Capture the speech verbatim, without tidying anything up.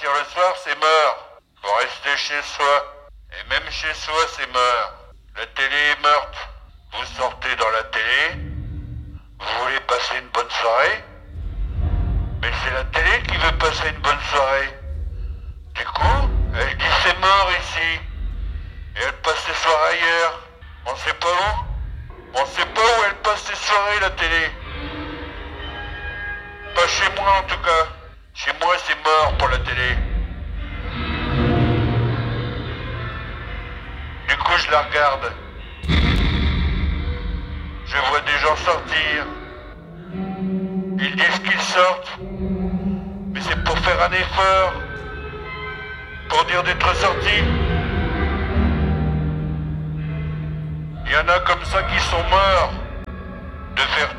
sortir le soir, c'est mort. Faut rester chez soi. Et même chez soi, c'est mort. La télé est morte. Vous sortez dans la télé. Vous voulez passer une bonne soirée. Mais c'est la télé qui veut passer une bonne soirée. Du coup, elle dit c'est mort ici. Et elle passe ses soirées ailleurs. On sait pas où. On sait pas où elle passe ses soirées, la télé. Pas chez moi en tout cas. Chez moi c'est mort pour la télé. Du coup je la regarde. Je vois des gens sortir. Ils disent qu'ils sortent. Mais c'est pour faire un effort. Pour dire d'être sortis. Il y en a comme ça qui sont morts de faire